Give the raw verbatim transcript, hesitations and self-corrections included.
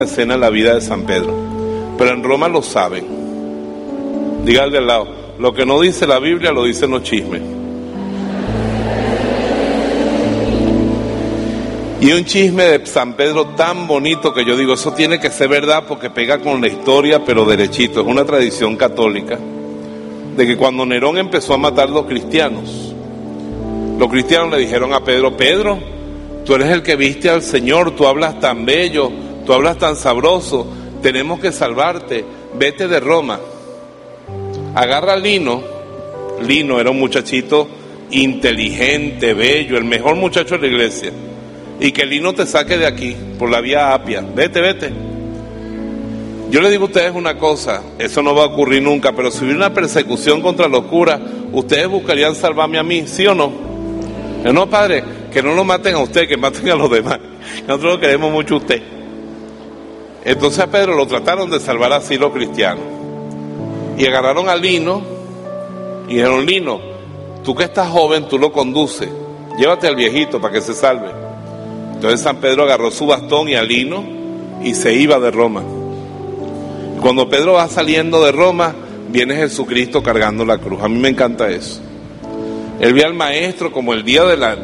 escena en la vida de San Pedro, pero en Roma lo saben. Diga al de al lado, lo que no dice la Biblia lo dicen los chismes. Y un chisme de San Pedro tan bonito que yo digo, eso tiene que ser verdad porque pega con la historia, pero derechito. Es una tradición católica de que cuando Nerón empezó a matar a los cristianos, los cristianos le dijeron a Pedro: Pedro, tú eres el que viste al Señor, tú hablas tan bello, tú hablas tan sabroso, tenemos que salvarte, vete de Roma. Agarra a Lino. Lino era un muchachito inteligente, bello, el mejor muchacho de la iglesia. Y que Lino te saque de aquí, por la vía Apia. Vete, vete. Yo le digo a ustedes una cosa, eso no va a ocurrir nunca, pero si hubiera una persecución contra los curas, ¿ustedes buscarían salvarme a mí, sí o no? No, padre, que no lo maten a usted, que maten a los demás. Nosotros lo queremos mucho a usted. Entonces a Pedro lo trataron de salvar así los cristianos. Y agarraron a Lino y dijeron: Lino, tú que estás joven, tú lo conduces, llévate al viejito para que se salve. Entonces San Pedro agarró su bastón y a Lino y se iba de Roma. Y cuando Pedro va saliendo de Roma, viene Jesucristo cargando la cruz. A mí me encanta eso. Él ve al maestro como el día de la